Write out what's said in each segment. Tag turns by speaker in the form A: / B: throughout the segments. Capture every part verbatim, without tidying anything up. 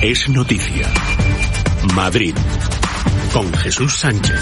A: Es noticia. Madrid. Con Jesús Sánchez.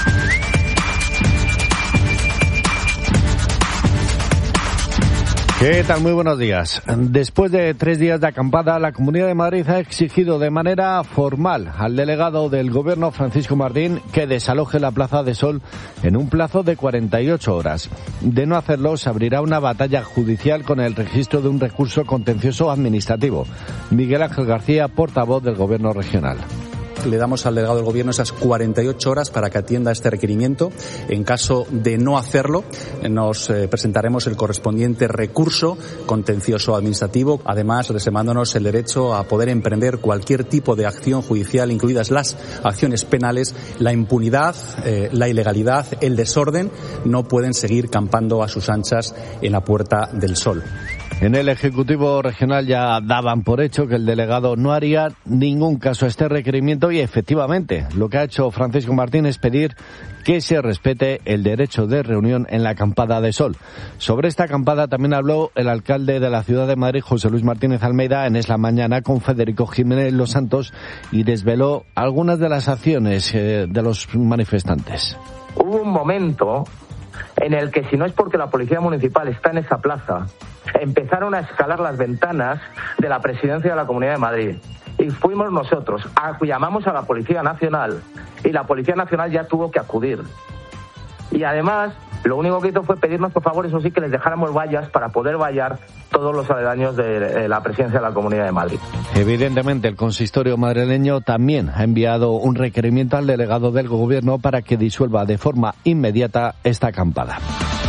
B: ¿Qué tal? Muy buenos días. Después de tres días de acampada, la Comunidad de Madrid ha exigido de manera formal al delegado del Gobierno, Francisco Martín, que desaloje la Plaza de Sol en un plazo de cuarenta y ocho horas. De no hacerlo, se abrirá una batalla judicial con el registro de un recurso contencioso administrativo. Miguel Ángel García, portavoz del Gobierno regional.
C: Le damos al delegado del Gobierno esas cuarenta y ocho horas para que atienda este requerimiento. En caso de no hacerlo, nos eh, presentaremos el correspondiente recurso contencioso administrativo, además reservándonos el derecho a poder emprender cualquier tipo de acción judicial, incluidas las acciones penales. La impunidad, eh, la ilegalidad, el desorden no pueden seguir campando a sus anchas en la Puerta del Sol.
B: En el Ejecutivo Regional ya daban por hecho que el delegado no haría ningún caso a este requerimiento y efectivamente lo que ha hecho Francisco Martín es pedir que se respete el derecho de reunión en la acampada de Sol. Sobre esta acampada también habló el alcalde de la ciudad de Madrid, José Luis Martínez Almeida, en Es la Mañana con Federico Jiménez Los Santos y desveló algunas de las acciones eh, de los manifestantes.
D: Hubo un momento en el que, si no es porque la Policía Municipal está en esa plaza, empezaron a escalar las ventanas de la Presidencia de la Comunidad de Madrid. Y fuimos nosotros, a, llamamos a la Policía Nacional, y la Policía Nacional ya tuvo que acudir. Y además, lo único que hizo fue pedirnos, por favor, eso sí, que les dejáramos vallas para poder vallar todos los aledaños de la Presidencia de la Comunidad de Madrid.
B: Evidentemente, el consistorio madrileño también ha enviado un requerimiento al delegado del Gobierno para que disuelva de forma inmediata esta acampada.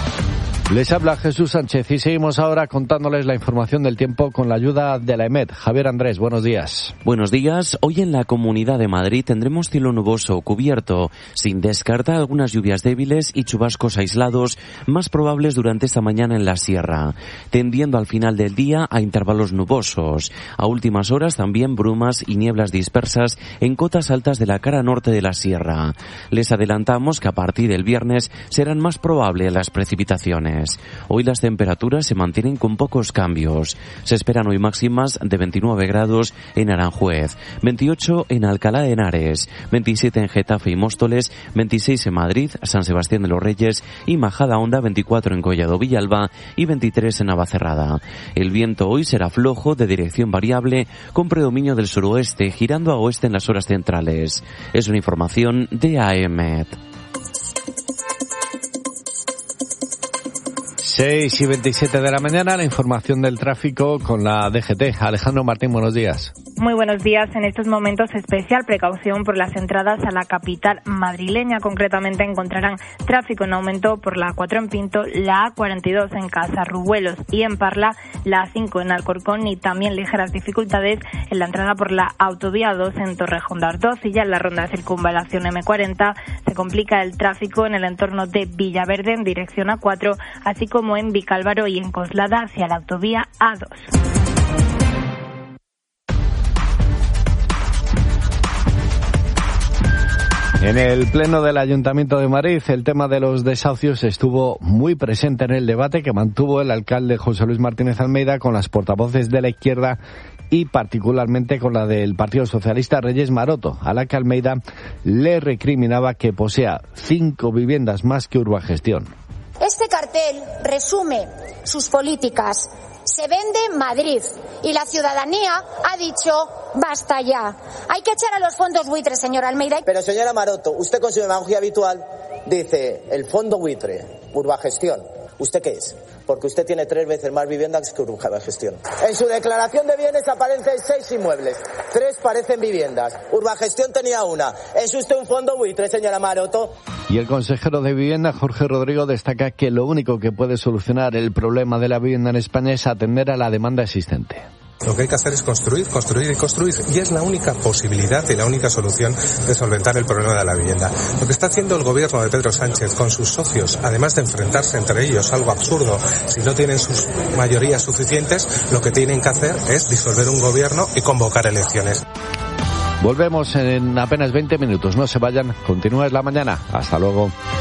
B: Les habla Jesús Sánchez y seguimos ahora contándoles la información del tiempo con la ayuda de la EMET. Javier Andrés, buenos días.
E: Buenos días. Hoy en la Comunidad de Madrid tendremos cielo nuboso o cubierto, sin descartar algunas lluvias débiles y chubascos aislados, más probables durante esta mañana en la sierra, tendiendo al final del día a intervalos nubosos. A últimas horas también brumas y nieblas dispersas en cotas altas de la cara norte de la sierra. Les adelantamos que a partir del viernes serán más probables las precipitaciones. Hoy las temperaturas se mantienen con pocos cambios. Se esperan hoy máximas de veintinueve grados en Aranjuez, veintiocho en Alcalá de Henares, veintisiete en Getafe y Móstoles, veintiséis en Madrid, San Sebastián de los Reyes y Majadahonda, veinticuatro en Collado Villalba y veintitrés en Navacerrada. El viento hoy será flojo de dirección variable con predominio del suroeste, girando a oeste en las horas centrales. Es una información de A E M E T.
B: seis y veintisiete de la mañana, la información del tráfico con la D G T. Alejandro Martín, buenos días.
F: Muy buenos días. En estos momentos, especial precaución por las entradas a la capital madrileña. Concretamente encontrarán tráfico en aumento por la A cuatro en Pinto, la A cuarenta y dos en Casarrubuelos y en Parla, la A cinco en Alcorcón y también ligeras dificultades en la entrada por la autovía dos en Torrejón de Ardoz. Y ya en la ronda de circunvalación eme cuarenta se complica el tráfico en el entorno de Villaverde en dirección A cuatro, así como en Vicálvaro y en Coslada hacia la autovía A dos.
B: En el Pleno del Ayuntamiento de Madrid, el tema de los desahucios estuvo muy presente en el debate que mantuvo el alcalde José Luis Martínez Almeida con las portavoces de la izquierda y particularmente con la del Partido Socialista, Reyes Maroto, a la que Almeida le recriminaba que posea cinco viviendas más que Urbagestión.
G: Este cartel resume sus políticas. Se vende Madrid y la ciudadanía ha dicho basta ya. Hay que echar a los fondos buitres, señora Almeida.
H: Pero señora Maroto, usted con su demagogia habitual dice el fondo buitre, Urbagestión. ¿Usted qué es? Porque usted tiene tres veces más viviendas que Urbagestión. En su declaración de bienes aparecen seis inmuebles, tres parecen viviendas. Urbagestión tenía una. ¿Es usted un fondo buitre, señora Maroto?
B: Y el consejero de Vivienda, Jorge Rodrigo, destaca que lo único que puede solucionar el problema de la vivienda en España es atender a la demanda existente.
I: Lo que hay que hacer es construir, construir y construir, y es la única posibilidad y la única solución de solventar el problema de la vivienda. Lo que está haciendo el gobierno de Pedro Sánchez con sus socios, además de enfrentarse entre ellos, algo absurdo, si no tienen sus mayorías suficientes, lo que tienen que hacer es disolver un gobierno y convocar elecciones.
B: Volvemos en apenas veinte minutos, no se vayan, continúa Es la Mañana, hasta luego.